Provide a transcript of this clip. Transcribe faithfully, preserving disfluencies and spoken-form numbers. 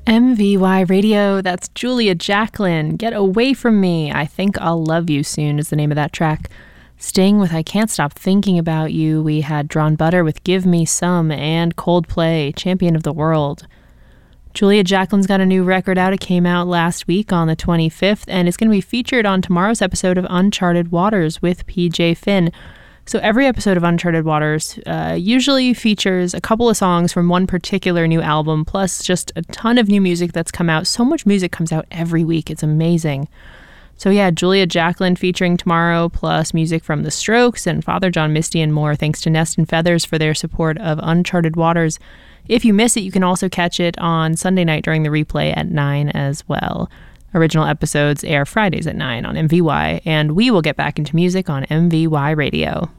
M V Y Radio, that's Julia Jacklin. Get Away From Me, I Think I'll Love You Soon is the name of that track. Staying with I Can't Stop Thinking About You, we had Drawn Butter with Give Me Some and Coldplay, Champion of the World. Julia Jacklin's got a new record out. It came out last week on the twenty-fifth, and it's going to be featured on tomorrow's episode of Uncharted Waters with P J Finn. So every episode of Uncharted Waters uh, usually features a couple of songs from one particular new album, plus just a ton of new music that's come out. So much music comes out every week. It's amazing. So yeah, Julia Jacklin featuring tomorrow, plus music from The Strokes and Father John Misty and more. Thanks to Nest and Feathers for their support of Uncharted Waters. If you miss it, you can also catch it on Sunday night during the replay at nine as well. Original episodes air Fridays at nine on M V Y, and we will get back into music on M V Y Radio.